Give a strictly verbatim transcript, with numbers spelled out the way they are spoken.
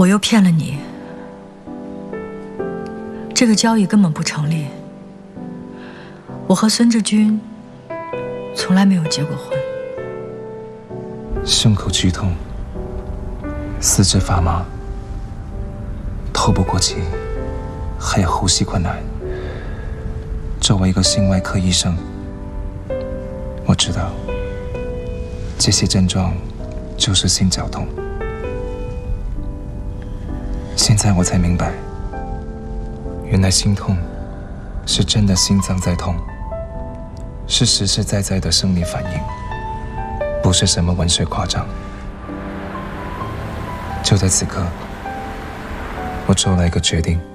我又骗了你，这个交易根本不成立。我和孙志军从来没有结过婚。 胸口剧痛，四肢发麻，透不过气，还有呼吸困难。作为一个心外科医生，我知道这些症状就是心绞痛。现在我才明白，原来心痛是真的心脏在痛，是实实在在的生理反应，不是什么文学夸张。就在此刻，我做了一个决定。